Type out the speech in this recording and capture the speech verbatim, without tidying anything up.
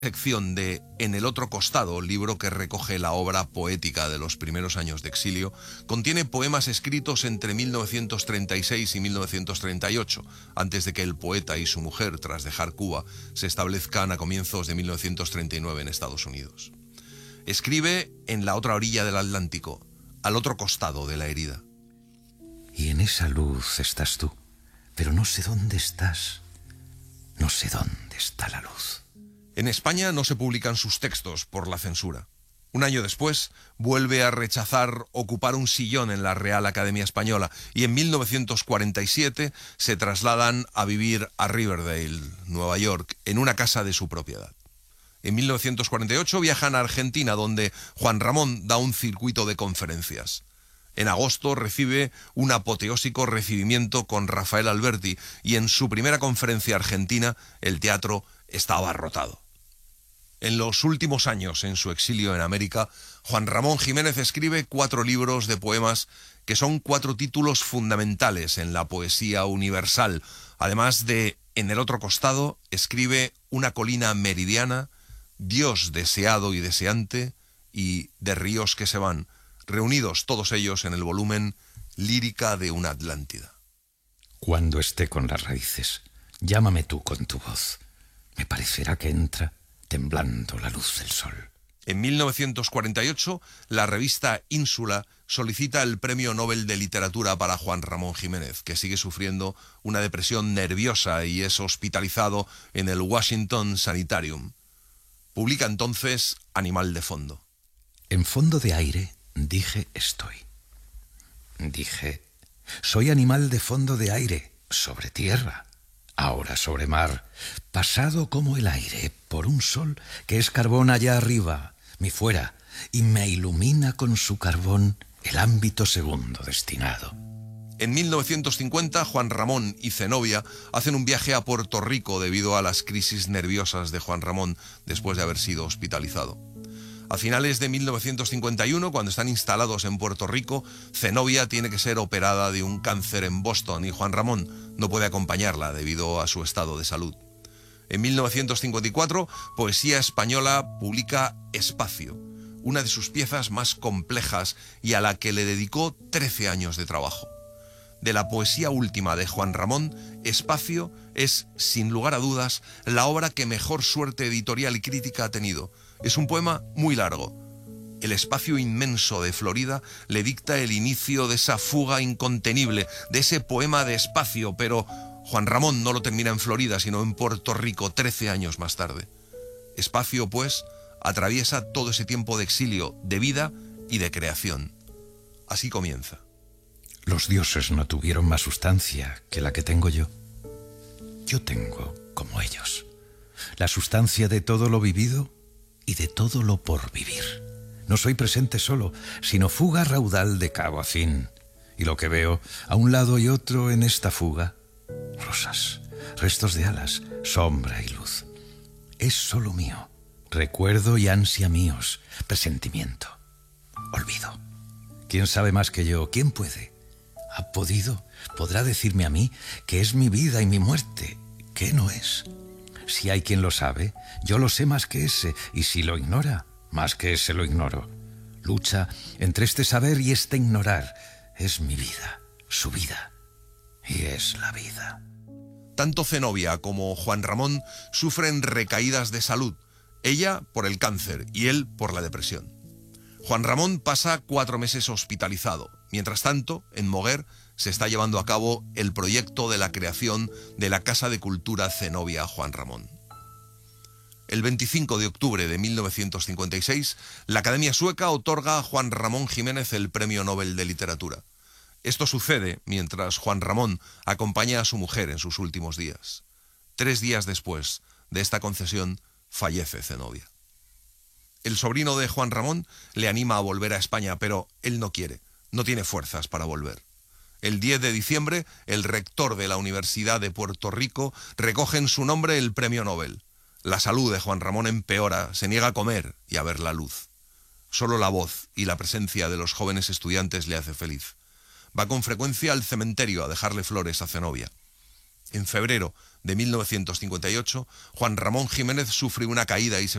Sección de En el otro costado, libro que recoge la obra poética de los primeros años de exilio, contiene poemas escritos entre mil novecientos treinta y seis y mil novecientos treinta y ocho, antes de que el poeta y su mujer, tras dejar Cuba, se establezcan a comienzos de mil novecientos treinta y nueve en Estados Unidos. Escribe en la otra orilla del Atlántico, al otro costado de la herida. Y en esa luz estás tú, pero no sé dónde estás, no sé dónde está la luz. En España no se publican sus textos por la censura. Un año después, vuelve a rechazar ocupar un sillón en la Real Academia Española y en mil novecientos cuarenta y siete se trasladan a vivir a Riverdale, Nueva York, en una casa de su propiedad. En mil novecientos cuarenta y ocho viajan a Argentina, donde Juan Ramón da un circuito de conferencias. En agosto recibe un apoteósico recibimiento con Rafael Alberti y en su primera conferencia argentina el teatro está abarrotado. En los últimos años, en su exilio en América, Juan Ramón Jiménez escribe cuatro libros de poemas que son cuatro títulos fundamentales en la poesía universal. Además de En el otro costado, escribe Una colina meridiana, Dios deseado y deseante y De ríos que se van, reunidos todos ellos en el volumen Lírica de una Atlántida. Cuando esté con las raíces, llámame tú con tu voz. Me parecerá que entra temblando la luz del sol. En mil novecientos cuarenta y ocho, la revista Ínsula solicita el Premio Nobel de Literatura para Juan Ramón Jiménez, que sigue sufriendo una depresión nerviosa y es hospitalizado en el Washington Sanitarium. Publica entonces Animal de fondo. En fondo de aire dije estoy. Dije, soy animal de fondo de aire, sobre tierra. Ahora sobre mar, pasado como el aire por un sol que es carbón allá arriba, mi fuera, y me ilumina con su carbón el ámbito segundo destinado. En mil novecientos cincuenta, Juan Ramón y Zenobia hacen un viaje a Puerto Rico debido a las crisis nerviosas de Juan Ramón después de haber sido hospitalizado. A finales de mil novecientos cincuenta y uno, cuando están instalados en Puerto Rico, Zenobia tiene que ser operada de un cáncer en Boston y Juan Ramón no puede acompañarla debido a su estado de salud. En mil novecientos cincuenta y cuatro, Poesía Española publica Espacio, una de sus piezas más complejas y a la que le dedicó trece años de trabajo. De la poesía última de Juan Ramón, Espacio es, sin lugar a dudas, la obra que mejor suerte editorial y crítica ha tenido. Es un poema muy largo. El espacio inmenso de Florida le dicta el inicio de esa fuga incontenible, de ese poema de espacio, pero Juan Ramón no lo termina en Florida, sino en Puerto Rico, trece años más tarde. Espacio, pues, atraviesa todo ese tiempo de exilio, de vida y de creación. Así comienza. Los dioses no tuvieron más sustancia que la que tengo yo. Yo tengo, como ellos, la sustancia de todo lo vivido y de todo lo por vivir. No soy presente solo, sino fuga raudal de cabo a fin. Y lo que veo a un lado y otro en esta fuga, rosas, restos de alas, sombra y luz. Es solo mío, recuerdo y ansia míos, presentimiento, olvido. ¿Quién sabe más que yo? ¿Quién puede? ¿Ha podido? ¿Podrá decirme a mí que es mi vida y mi muerte? ¿Qué no es? Si hay quien lo sabe, yo lo sé más que ese, y si lo ignora, más que ese lo ignoro. Lucha entre este saber y este ignorar. Es mi vida, su vida, y es la vida. Tanto Zenobia como Juan Ramón sufren recaídas de salud, ella por el cáncer y él por la depresión. Juan Ramón pasa cuatro meses hospitalizado. Mientras tanto, en Moguer se está llevando a cabo el proyecto de la creación de la Casa de Cultura Zenobia Juan Ramón. El veinticinco de octubre de mil novecientos cincuenta y seis, la Academia Sueca otorga a Juan Ramón Jiménez el Premio Nobel de Literatura. Esto sucede mientras Juan Ramón acompaña a su mujer en sus últimos días. Tres días después de esta concesión, fallece Zenobia. El sobrino de Juan Ramón le anima a volver a España, pero él no quiere, no tiene fuerzas para volver. El diez de diciembre, el rector de la Universidad de Puerto Rico recoge en su nombre el Premio Nobel. La salud de Juan Ramón empeora, se niega a comer y a ver la luz. Solo la voz y la presencia de los jóvenes estudiantes le hace feliz. Va con frecuencia al cementerio a dejarle flores a Zenobia. En febrero de mil novecientos cincuenta y ocho, Juan Ramón Jiménez sufre una caída y se